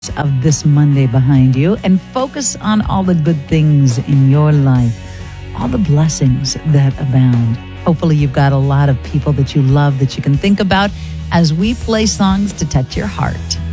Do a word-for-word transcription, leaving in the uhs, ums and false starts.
of this Monday behind you and focus on all the good things in your life, all the blessings that abound. Hopefully you've got a lot of people that you love that you can think about as we play songs to touch your heart.